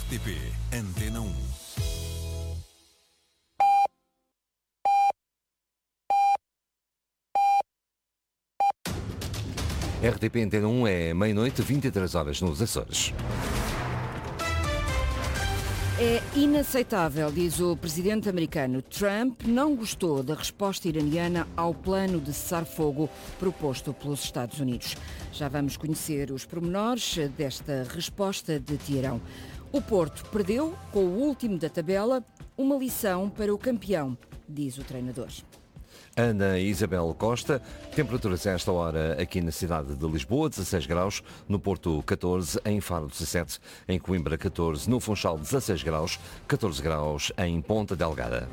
RTP Antena 1. RTP Antena 1 é meia-noite, 23 horas nos Açores. É inaceitável, diz o presidente americano. Trump não gostou da resposta iraniana ao plano de cessar-fogo proposto pelos Estados Unidos. Já vamos conhecer os pormenores desta resposta de Teherão. O Porto perdeu, com o último da tabela, uma lição para o campeão, diz o treinador. Ana Isabel Costa, temperaturas a esta hora aqui na cidade de Lisboa, 16 graus, no Porto 14, em Faro 17, em Coimbra 14, no Funchal 16 graus, 14 graus em Ponta Delgada.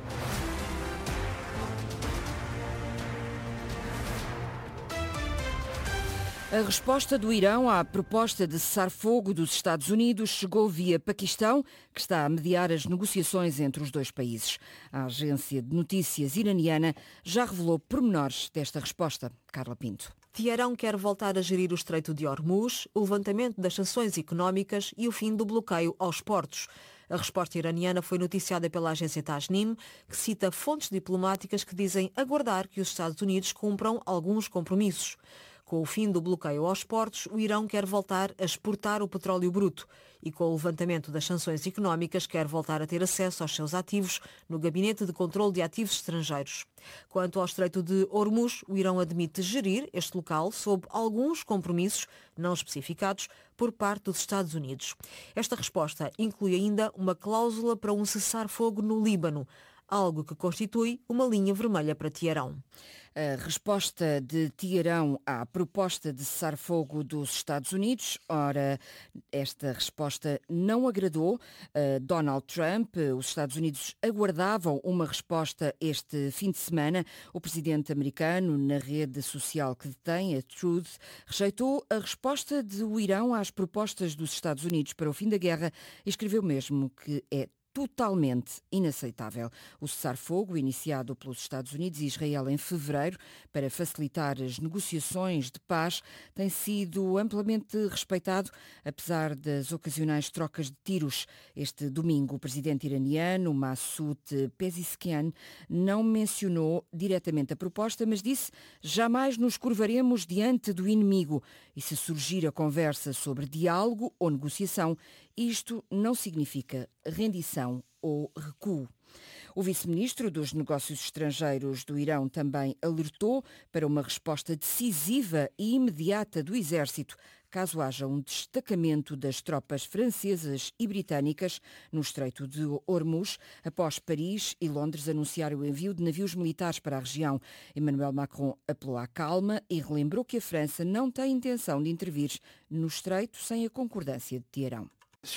A resposta do Irão à proposta de cessar-fogo dos Estados Unidos chegou via Paquistão, que está a mediar as negociações entre os dois países. A agência de notícias iraniana já revelou pormenores desta resposta. Carla Pinto. Teherão quer voltar a gerir o Estreito de Hormuz, o levantamento das sanções económicas e o fim do bloqueio aos portos. A resposta iraniana foi noticiada pela agência Tasnim, que cita fontes diplomáticas que dizem aguardar que os Estados Unidos cumpram alguns compromissos. Com o fim do bloqueio aos portos, o Irão quer voltar a exportar o petróleo bruto e, com o levantamento das sanções económicas, quer voltar a ter acesso aos seus ativos no Gabinete de Controlo de Ativos Estrangeiros. Quanto ao Estreito de Hormuz, o Irão admite gerir este local sob alguns compromissos não especificados por parte dos Estados Unidos. Esta resposta inclui ainda uma cláusula para um cessar-fogo no Líbano, algo que constitui uma linha vermelha para Teherão. A resposta de Teherão à proposta de cessar-fogo dos Estados Unidos. Ora, esta resposta não agradou a Donald Trump. Os Estados Unidos aguardavam uma resposta este fim de semana. O presidente americano, na rede social que detém, a Truth, rejeitou a resposta do Irão às propostas dos Estados Unidos para o fim da guerra e escreveu mesmo que é totalmente inaceitável. O cessar-fogo, iniciado pelos Estados Unidos e Israel em fevereiro para facilitar as negociações de paz, tem sido amplamente respeitado, apesar das ocasionais trocas de tiros. Este domingo, o presidente iraniano, Massoud Pezeshkian, não mencionou diretamente a proposta, mas disse: jamais nos curvaremos diante do inimigo e se surgir a conversa sobre diálogo ou negociação, isto não significa rendição ou recuo. O vice-ministro dos Negócios Estrangeiros do Irão também alertou para uma resposta decisiva e imediata do exército, caso haja um destacamento das tropas francesas e britânicas no Estreito de Hormuz, após Paris e Londres anunciarem o envio de navios militares para a região. Emmanuel Macron apelou à calma e relembrou que a França não tem intenção de intervir no Estreito sem a concordância de Teherão.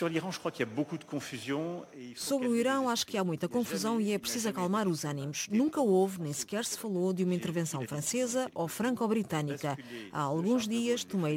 Sobre o Irão, acho que há muita confusão e é preciso acalmar os ânimos. Nunca houve, nem sequer se falou de uma intervenção francesa ou franco-britânica. Há alguns dias tomei